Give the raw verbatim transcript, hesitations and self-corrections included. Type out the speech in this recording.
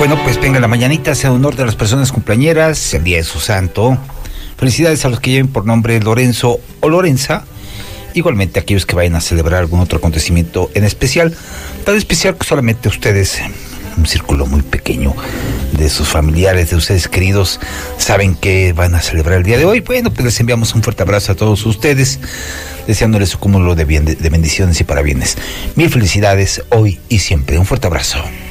Bueno, pues venga la mañanita, sea honor de las personas cumpleañeras, el día de su santo. Felicidades a los que lleven por nombre Lorenzo o Lorenza. Igualmente a aquellos que vayan a celebrar algún otro acontecimiento en especial, tan especial que solamente ustedes, un círculo muy pequeño de sus familiares, de ustedes queridos, saben que van a celebrar el día de hoy. Bueno, pues les enviamos un fuerte abrazo a todos ustedes, deseándoles su cúmulo de, bien, de bendiciones y parabienes. Mil felicidades hoy y siempre. Un fuerte abrazo.